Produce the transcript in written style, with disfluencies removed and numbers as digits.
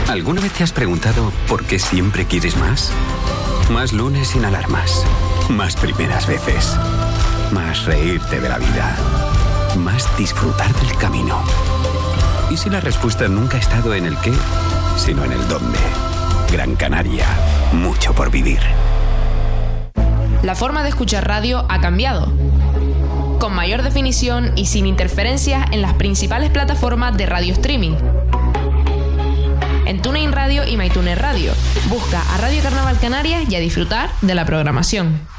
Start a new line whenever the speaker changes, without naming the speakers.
¿Alguna vez te has preguntado por qué siempre quieres más? Más lunes sin alarmas. Más primeras veces. Más reírte de la vida. Más disfrutar del camino. ¿Y si la respuesta nunca ha estado en el qué, sino en el dónde? Gran Canaria. Mucho por vivir.
La forma de escuchar radio ha cambiado. Con mayor definición y sin interferencias en las principales plataformas de radio streaming. En TuneIn Radio y MyTuner Radio. Busca a Radio Carnaval Canarias y a disfrutar de la programación.